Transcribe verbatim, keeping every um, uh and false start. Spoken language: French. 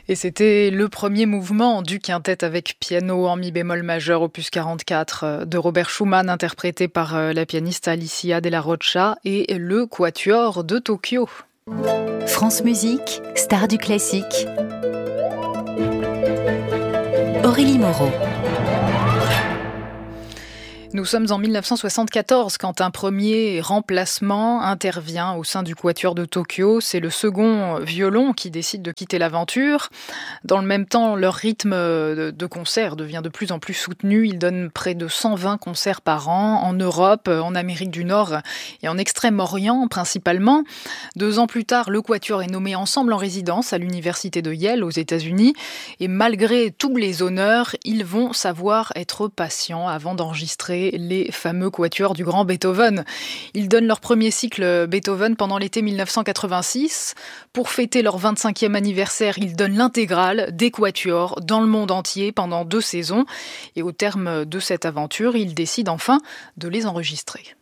Et c'était le premier mouvement du quintet avec piano en mi bémol majeur opus quarante-quatre de Robert Schumann, interprété par la pianiste Alicia Della Rocha, et le Quatuor de Tokyo. France Musique, star du classique. Aurélie Moreau. Nous sommes en mille neuf cent soixante-quatorze quand un premier remplacement intervient au sein du Quatuor de Tokyo. C'est le second violon qui décide de quitter l'aventure. Dans le même temps, leur rythme de concert devient de plus en plus soutenu. Ils donnent près de cent vingt concerts par an en Europe, en Amérique du Nord et en Extrême-Orient principalement. Deux ans plus tard, le Quatuor est nommé ensemble en résidence à l'université de Yale aux États-Unis. Et malgré tous les honneurs, ils vont savoir être patients avant d'enregistrer les fameux quatuors du grand Beethoven. Ils donnent leur premier cycle Beethoven pendant l'été mille neuf cent quatre-vingt-six. Pour fêter leur vingt-cinquième anniversaire, ils donnent l'intégrale des quatuors dans le monde entier pendant deux saisons. Et au terme de cette aventure, ils décident enfin de les enregistrer.